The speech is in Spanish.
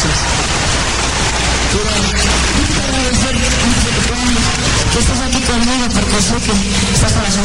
gracias. Quiero agradecer mucho que estés aquí conmigo porque sé que estás trabajando